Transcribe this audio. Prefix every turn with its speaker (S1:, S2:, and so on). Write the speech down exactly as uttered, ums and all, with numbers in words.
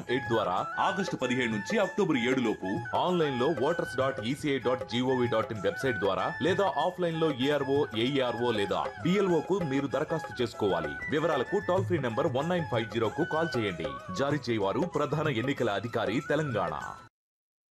S1: Eight ద్వారా August పదిహేడు నుంచి అక్టోబర్ ఏడు లోపు ఆన్లైన్ లో voters dot ECI dot GOV dot in website ద్వారా లేదా ఆఫ్లైన్ లో ఏఆర్ఓ ఏఈఆర్ఓ లేదా బిఎల్ఓ కు మీరు దరఖాస్తు చేసుకోవాలి. వివరాలకు toll free number one nine five zero కు కాల్ చేయండి. జారీ చేయవారు ప్రధాన ఎన్నికల అధికారి తెలంగాణ.